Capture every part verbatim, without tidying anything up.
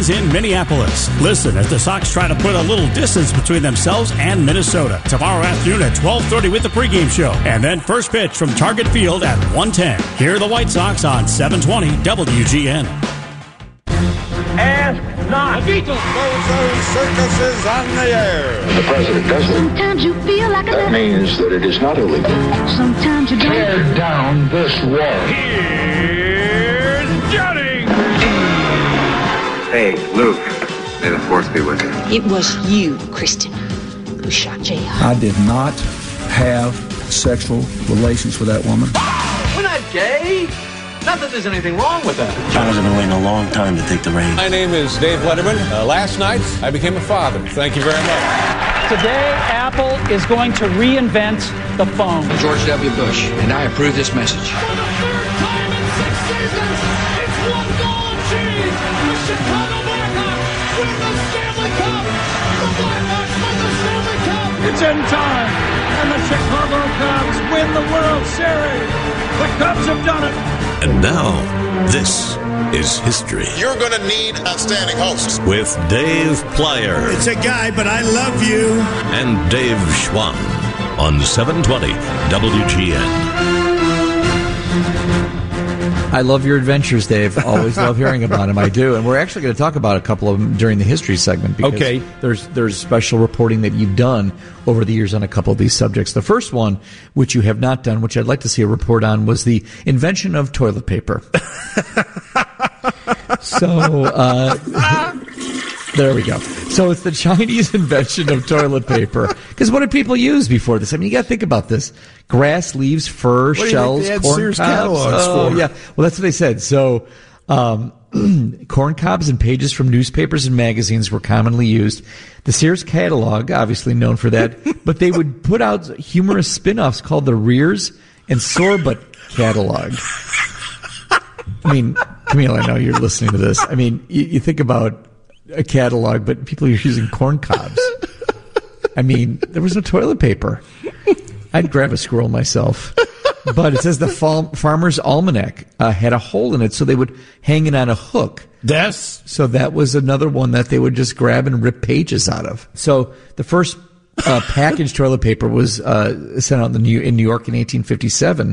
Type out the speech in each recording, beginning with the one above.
is in Minneapolis. Listen as the Sox try to put a little distance between themselves and Minnesota. Tomorrow afternoon at twelve thirty with the pregame show. And then first pitch from Target Field at one ten. Here are the White Sox on seven twenty W G N. Ask not. The Beatles. Bozo Circus is on the air. The president doesn't. Sometimes you feel like a... That means that it is not illegal. Sometimes you don't. Tear down this wall. Here's Johnny. Hey, Luke. May the force be with you. It was you, Kristen, who shot J R. I did not have sexual relations with that woman. We're not gay. Not that there's anything wrong with that. Charles, I've been waiting a long time to take the reins. My name is Dave Letterman. Uh, last night, I became a father. Thank you very much. Today, Apple is going to reinvent the phone. George W. Bush, and I approve this message. For the third time in six seasons, it's one goal achieved. The Chicago Blackhawks win the Stanley Cup. The Blackhawks win the Stanley Cup. It's in time, and the Chicago Cubs win the World Series. The Cubs have done it. And now, this is history. You're going to need outstanding hosts. With Dave Plyer. It's a guy, but I love you. And Dave Schwann on seven twenty W G N. I love your adventures, Dave. Always love hearing about them. I do. And we're actually going to talk about a couple of them during the history segment. Because okay. There's, there's special reporting that you've done over the years on a couple of these subjects. The first one, which you have not done, which I'd like to see a report on, was the invention of toilet paper. so, uh, there we go. So it's the Chinese invention of toilet paper. Because what did people use before this? I mean, you got to think about this. Grass, leaves, fur, what shells, corn cobs. catalogs Oh, for? yeah. Well, that's what they said. So, um, corn cobs and pages from newspapers and magazines were commonly used. The Sears catalog, obviously known for that, but they would put out humorous spin-offs called the Rears and Sorbet catalog. I mean, Camille, I know you're listening to this. I mean, you, you think about a catalog, but people are using corn cobs. I mean, there was no toilet paper. I'd grab a squirrel myself. But it says the Fal- Farmer's Almanac uh, had a hole in it, so they would hang it on a hook. Yes. So that was another one that they would just grab and rip pages out of. So the first uh, packaged toilet paper was uh, sent out in, the New- in New York in eighteen fifty-seven.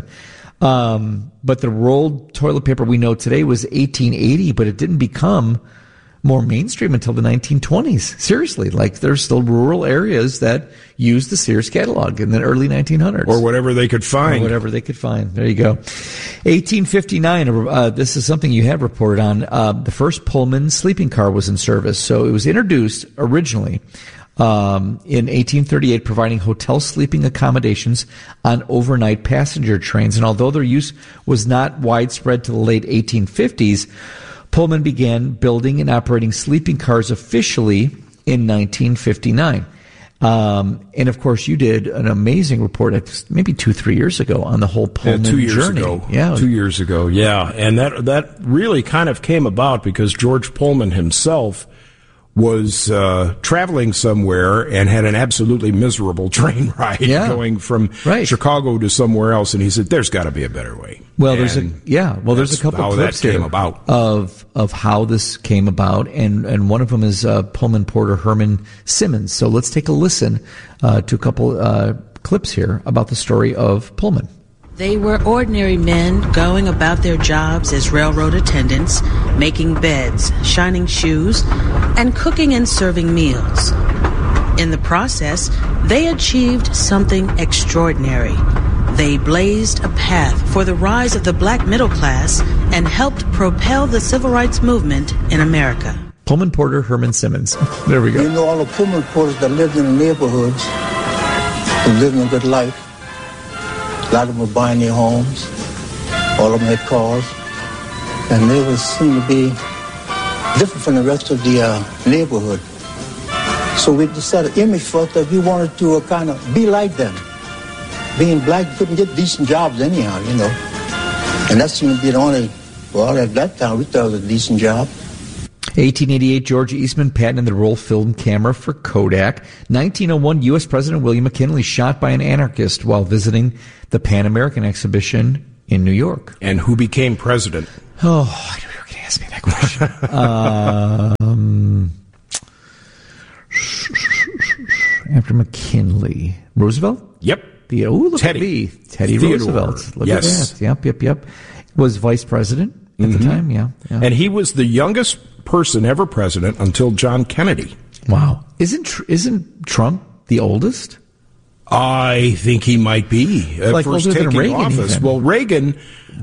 Um, but the rolled toilet paper we know today was eighteen eighty, but it didn't become more mainstream until the nineteen twenties. Seriously, like there's still rural areas that use the Sears catalog in the early nineteen hundreds. Or whatever they could find. Or whatever they could find. There you go. eighteen fifty-nine, uh, this is something you have reported on. Uh, the first Pullman sleeping car was in service. So it was introduced originally um, in eighteen thirty-eight, providing hotel sleeping accommodations on overnight passenger trains. And although their use was not widespread to the late eighteen fifties, Pullman began building and operating sleeping cars officially in nineteen fifty-nine. Um, and, of course, you did an amazing report maybe two, three years ago on the whole Pullman yeah, two years journey. Ago. Yeah, two years ago, yeah. And that that really kind of came about because George Pullman himself was uh, traveling somewhere and had an absolutely miserable train ride yeah. going from right. Chicago to somewhere else, and he said, "There's got to be a better way." Well, and there's a yeah. Well, there's a couple how of clips that came here about. of of how this came about, and and one of them is uh, Pullman porter Herman Simmons. So let's take a listen uh, to a couple uh, clips here about the story of Pullman. They were ordinary men going about their jobs as railroad attendants, making beds, shining shoes, and cooking and serving meals. In the process, they achieved something extraordinary. They blazed a path for the rise of the black middle class and helped propel the civil rights movement in America. Pullman porter Herman Simmons. There we go. You know all the Pullman porters that lived in the neighborhoods and living a good life. A lot of them were buying their homes. All of them had cars. And they would seem to be different from the rest of the uh, neighborhood. So we just had an image for us that we wanted to uh, kind of be like them. Being black, you couldn't get decent jobs anyhow, you know. And that seemed to be the only, well, at that time, we thought it was a decent job. eighteen eighty-eight, George Eastman patented the roll film camera for Kodak. nineteen oh one, U S President William McKinley shot by an anarchist while visiting the Pan American exhibition in New York. And who became president? Oh, I knew you were going to ask me that question. um, Doctor McKinley. Roosevelt? Yep. The, oh, look Teddy. at me. Teddy Theodore. Roosevelt. Look Yes. at that. Yep, yep, yep. Was vice president at Mm-hmm. the time, yeah, yeah. And he was the youngest person ever president until John Kennedy. Wow. Isn't tr- isn't Trump the oldest? I think he might be. Uh, Like first older than taking Reagan office. even. Well, Reagan,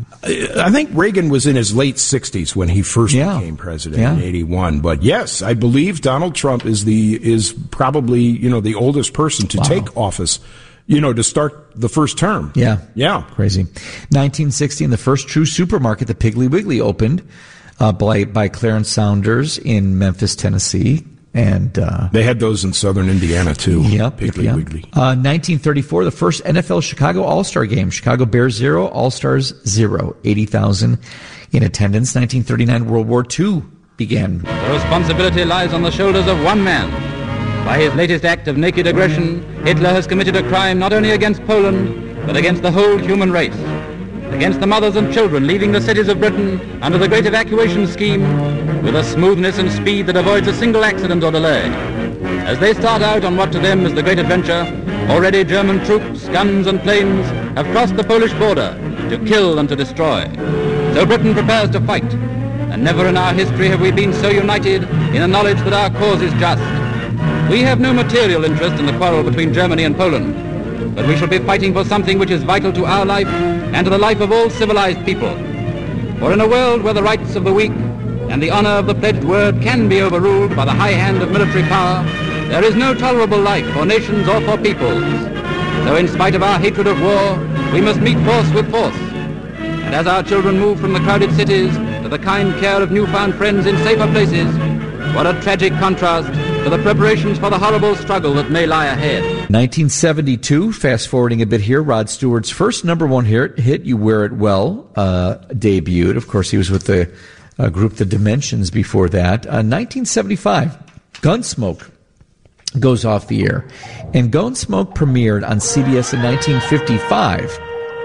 I think Reagan was in his late sixties when he first Yeah. became president Yeah. in eighty-one. But yes, I believe Donald Trump is the is probably, you know, the oldest person to Wow. take office, you know, to start the first term. Yeah. Yeah. Crazy. nineteen sixty, the first true supermarket, the Piggly Wiggly, opened uh, by, by Clarence Saunders in Memphis, Tennessee. And uh, They had those in southern Indiana, too. Yep. Piggly yep. Wiggly. Uh, nineteen thirty-four, the first N F L Chicago All-Star game. Chicago Bears zero, All-Stars zero. eighty thousand in attendance. nineteen thirty-nine, World War Two began. The responsibility lies on the shoulders of one man. By his latest act of naked aggression, Hitler has committed a crime not only against Poland, but against the whole human race. Against the mothers and children leaving the cities of Britain under the great evacuation scheme with a smoothness and speed that avoids a single accident or delay. As they start out on what to them is the great adventure, already German troops, guns and planes have crossed the Polish border to kill and to destroy. So Britain prepares to fight, and never in our history have we been so united in the knowledge that our cause is just. We have no material interest in the quarrel between Germany and Poland, but we shall be fighting for something which is vital to our life and to the life of all civilized people. For in a world where the rights of the weak and the honor of the pledged word can be overruled by the high hand of military power, there is no tolerable life for nations or for peoples. So in spite of our hatred of war, we must meet force with force. And as our children move from the crowded cities to the kind care of newfound friends in safer places, what a tragic contrast to the preparations for the horrible struggle that may lie ahead. nineteen seventy-two, fast forwarding a bit here, Rod Stewart's first number one hit, hit You Wear It Well, uh, debuted. Of course, he was with the uh, group The Dimensions before that. Uh, nineteen seventy-five, Gunsmoke goes off the air. And Gunsmoke premiered on C B S in nineteen fifty-five.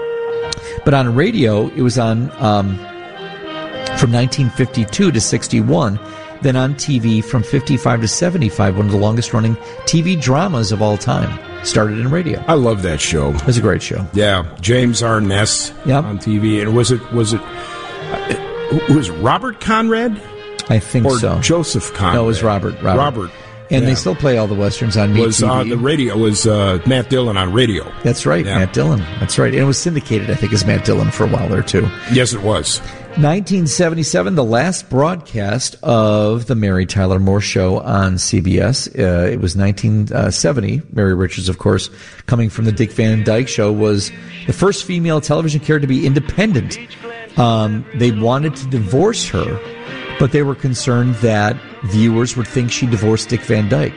But on radio, it was on um, from nineteen fifty-two to sixty-one. Then on T V from fifty-five to seventy-five, one of the longest-running T V dramas of all time. Started in radio. I love that show. It was a great show. Yeah, James Arness yep. on T V. And was it, was it, uh, was Robert Conrad? I think or so. Or Joseph Conrad? No, it was Robert. Robert. Robert. And yeah. they still play all the Westerns on Me was, T V. Uh, the radio was uh, Matt Dillon on radio. That's right, yeah. Matt Dillon. That's right. And it was syndicated, I think, as Matt Dillon for a while there, too. Yes, it was. nineteen seventy-seven, the last broadcast of the Mary Tyler Moore Show on C B S. Uh, it was nineteen seventy. Mary Richards, of course, coming from the Dick Van Dyke Show, was the first female television character to be independent. Um, they wanted to divorce her, but they were concerned that viewers would think she divorced Dick Van Dyke.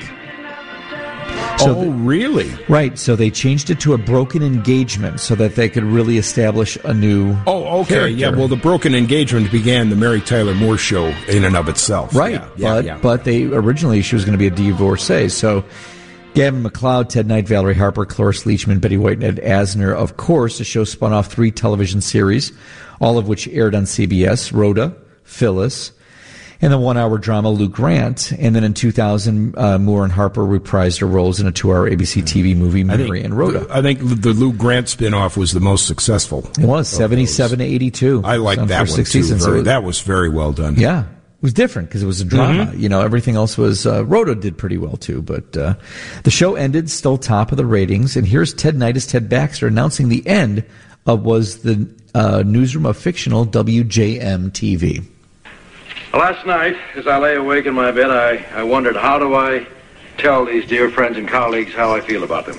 So oh, really? Right. So they changed it to a broken engagement so that they could really establish a new Oh, okay. character. Yeah, well, the broken engagement began the Mary Tyler Moore Show in and of itself. Right. Yeah, yeah, but, yeah. but they originally she was going to be a divorcee. So Gavin MacLeod, Ted Knight, Valerie Harper, Cloris Leachman, Betty White, and Ed Asner. Of course, the show spun off three television series, all of which aired on C B S, Rhoda, Phyllis, and the one-hour drama Luke Grant. And then in two thousand, uh, Moore and Harper reprised their roles in a two-hour A B C T V movie, Mary think, and Rhoda. I think the Luke Grant spinoff was the most successful. It was, seventy-seven to eighty-two. I like that one, too. Seasons. Very, was, that was very well done. Yeah. It was different because it was a drama. Mm-hmm. You know, everything else was... Uh, Rhoda did pretty well, too. But uh, the show ended, still top of the ratings. And here's Ted Knight as Ted Baxter announcing the end of was the uh, newsroom of fictional W J M T V. Last night, as I lay awake in my bed, I, I wondered, how do I tell these dear friends and colleagues how I feel about them?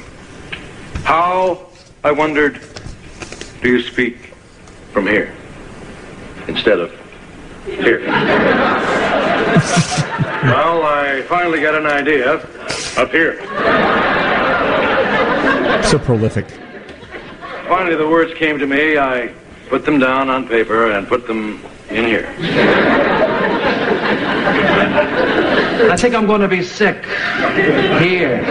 How, I wondered, do you speak from here instead of here? Well, I finally got an idea up here. So prolific. Finally, the words came to me. I put them down on paper and put them in here. I think I'm going to be sick. Here.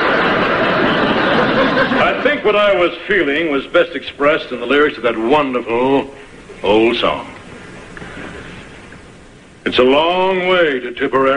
I think what I was feeling was best expressed in the lyrics of that wonderful old song. It's a long way to Tipperary.